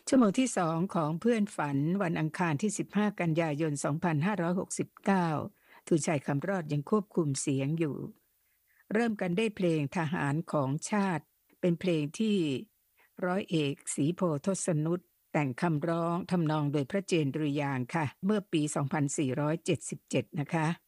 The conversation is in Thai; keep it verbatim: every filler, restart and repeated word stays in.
ชั่วโมงที่สองของเพื่อนฝันวันอังคารที่สิบห้ากันยายนสองพันห้าร้อยหกสิบเก้าทูชัยคำรอดยังควบคุมเสียงอยู่เริ่มกันได้เพลงทหารของชาติเป็นเพลงที่ร้อยเอกศรีโพธิ์ทศนุตแต่งคำร้องทำนองโดยพระเจนดุริยางค์ค่ะเมื่อปีสองพันสี่ร้อยเจ็ดสิบเจ็ดนะคะ